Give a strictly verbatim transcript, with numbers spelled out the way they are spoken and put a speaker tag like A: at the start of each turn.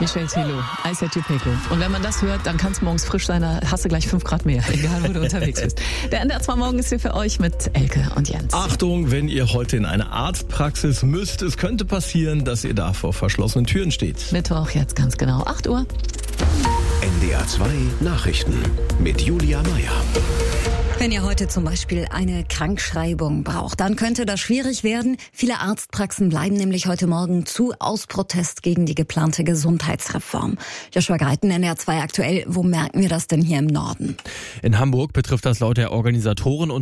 A: Michel Thilo, I said you Peko. Und wenn man das hört, dann kann es morgens frisch sein, da hast du gleich fünf Grad mehr, egal wo du unterwegs bist. Der N D R zwei Morgen ist hier für euch mit Elke und Jens.
B: Achtung, wenn ihr heute in eine Arztpraxis müsst, es könnte passieren, dass ihr da vor verschlossenen Türen steht.
A: Mittwoch jetzt ganz genau, acht Uhr.
C: N D R zwei Nachrichten mit Julia Meyer.
D: Wenn ihr heute zum Beispiel eine Krankschreibung braucht, dann könnte das schwierig werden. Viele Arztpraxen bleiben nämlich heute Morgen zu, aus Protest gegen die geplante Gesundheitsreform. Joshua Greiten, N D R zwei aktuell. Wo merken wir das denn hier im Norden?
E: In Hamburg betrifft das laut der Organisatoren